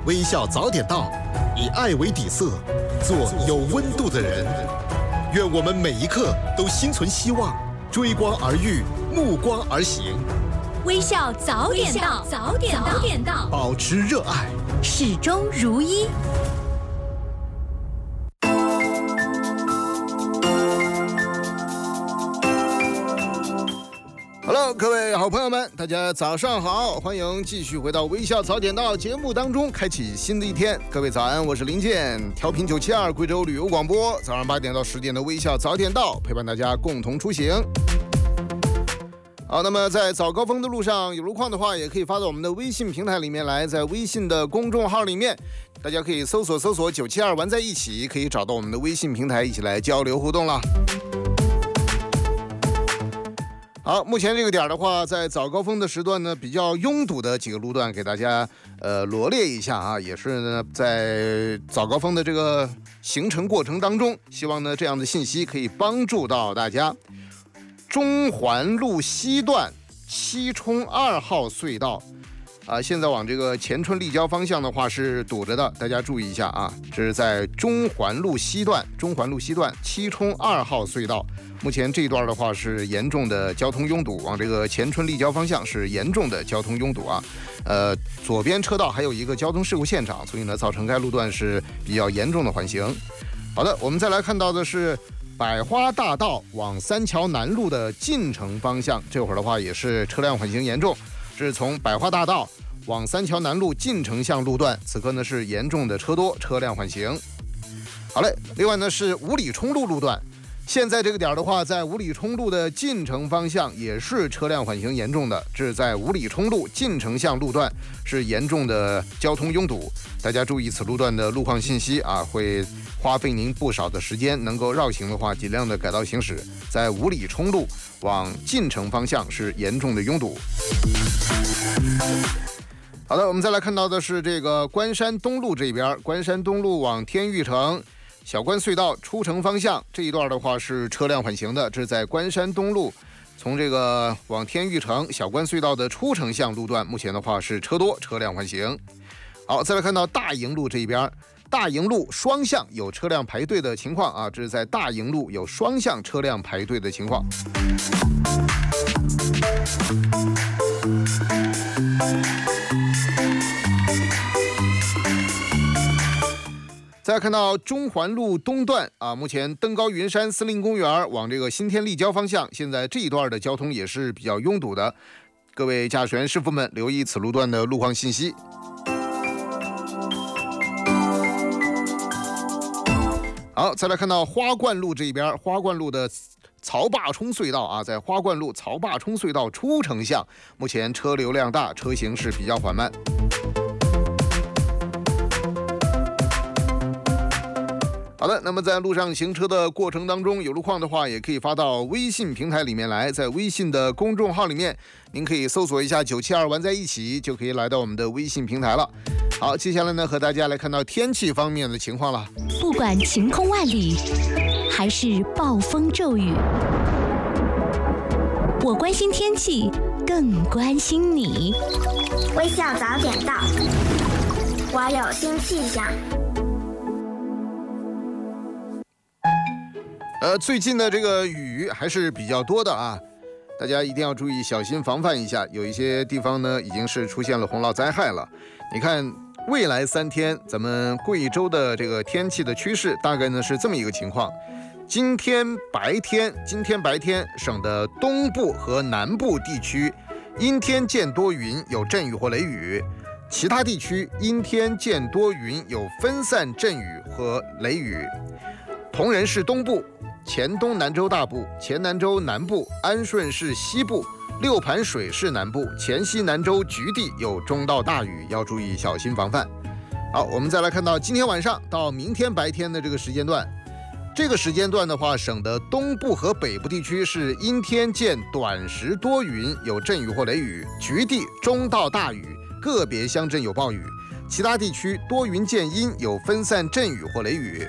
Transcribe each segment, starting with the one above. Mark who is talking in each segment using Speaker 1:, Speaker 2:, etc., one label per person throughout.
Speaker 1: 微笑早点到，以爱为底色，做有温度的人。愿我们每一刻都心存希望，追光而遇，目光而行。
Speaker 2: 微笑早点到，早点到，
Speaker 1: 保持热爱，
Speaker 2: 始终如一。
Speaker 3: Hello， 各位好朋友们，大家早上好，欢迎继续回到微笑早点到节目当中，开启新的一天。各位早安，我是林健，调频972贵州旅游广播，早上8点到10点的微笑早点到，陪伴大家共同出行。好，那么在早高峰的路上有路况的话，也可以发到我们的微信平台里面来，在微信的公众号里面，大家可以搜索972玩在一起，可以找到我们的微信平台，一起来交流互动了。好，目前这个点的话，在早高峰的时段呢，比较拥堵的几个路段给大家罗列一下啊，也是呢在早高峰的这个行程过程当中，希望呢这样的信息可以帮助到大家。中环路西段七冲2号隧道现在往这个前春立交方向的话是堵着的，大家注意一下啊，这是在中环路西段七冲2号隧道，目前这一段的话是严重的交通拥堵，往这个前春立交方向是严重的交通拥堵啊，左边车道还有一个交通事故现场，所以呢造成该路段是比较严重的缓行。好的，我们再来看到的是百花大道往三桥南路的进城方向，这会儿的话也是车辆缓行严重，这是从百花大道往三桥南路进城向路段，此刻呢是严重的车多，车辆缓行。好嘞，另外呢是五里冲路路段，现在这个点的话，在五里冲路的进城方向也是车辆缓行严重的，这是在五里冲路进城向路段是严重的交通拥堵，大家注意此路段的路况信息啊，会花费您不少的时间，能够绕行的话尽量的改道行驶，在五里冲路往进城方向是严重的拥堵。好的，我们再来看到的是这个关山东路这边，关山东路往天域城小关隧道出城方向这一段的话是车辆缓行的，这是在关山东路从这个往天域城小关隧道的出城向路段，目前的话是车多，车辆缓行。好，再来看到大营路这一边，大营路双向有车辆排队的情况啊，这是在大营路有双向车辆排队的情况。再看到中环路东段啊，目前登高云山森林公园往这个新天立交方向，现在这一段的交通也是比较拥堵的，各位驾驶员师傅们留意此路段的路况信息。好，再来看到花冠路这一边，花冠路的曹坝冲隧道啊，在花冠路曹坝冲隧道出城向，目前车流量大，车行是比较缓慢。好的，那么在路上行车的过程当中，有路况的话，也可以发到微信平台里面来，在微信的公众号里面，您可以搜索一下972玩在一起，就可以来到我们的微信平台了。好，接下来呢，和大家来看到天气方面的情况了。
Speaker 2: 不管晴空万里，还是暴风骤雨，我关心天气，更关心你。
Speaker 4: 微笑早点到，我有新气象。
Speaker 3: 最近的这个雨还是比较多的啊，大家一定要注意小心防范一下，有一些地方呢已经是出现了洪涝灾害了。你看未来3天咱们贵州的这个天气的趋势大概呢是这么一个情况，今天白天省的东部和南部地区阴天见多云，有阵雨或雷雨，其他地区阴天见多云，有分散阵雨和雷雨。铜仁市东部、黔东南州大部、黔南州南部、安顺市西部、六盘水市南部、黔西南州局地有中到大雨，要注意小心防范。好，我们再来看到今天晚上到明天白天的这个时间段，这个时间段的话，省的东部和北部地区是阴天见短时多云，有阵雨或雷雨，局地中到大雨，个别乡镇有暴雨，其他地区多云见阴，有分散阵雨或雷雨。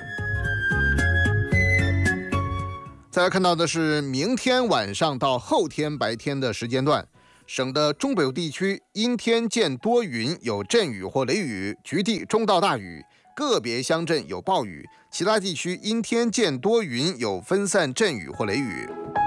Speaker 3: 再来看到的是明天晚上到后天白天的时间段， 省的中北部地区阴天见多云，有阵雨或雷雨，局地中到大雨，个别乡镇有暴雨，其他地区阴天见多云，有分散阵雨或雷雨。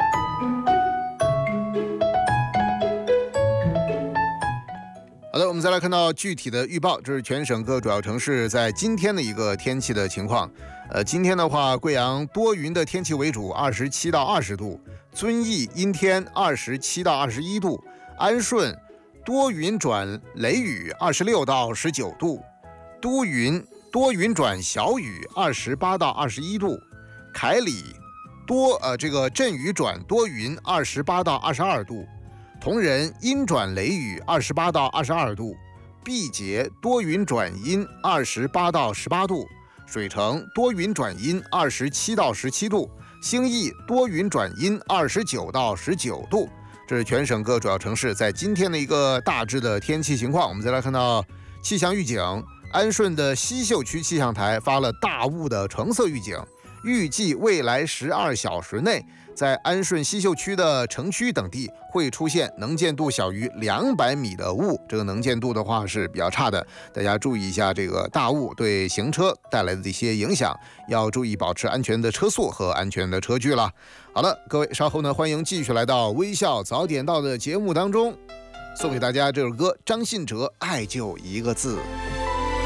Speaker 3: 好的，我们再来看到具体的预报，这是全省各主要城市在今天的一个天气的情况。今天的话，贵阳多云的天气为主，27到20度；遵义阴天，27到21度；安顺多云转雷雨，26到19度；都匀多云转小雨，28到21度；凯里阵雨转多云，28到22度；铜仁阴转雷雨，28到22度；毕节多云转阴，28到18度；水城多云转阴，27到17度；兴义多云转阴，29到19度。这是全省各主要城市在今天的一个大致的天气情况。我们再来看到气象预警，安顺的西秀区气象台发了大雾的橙色预警，预计未来12小时内，在安顺西秀区的城区等地会出现能见度小于200米的雾，这个能见度的话是比较差的，大家注意一下这个大雾对行车带来的一些影响，要注意保持安全的车速和安全的车距了。好了，各位稍后呢，欢迎继续来到微笑早点到的节目当中，送给大家这首歌，张信哲《爱就一个字》。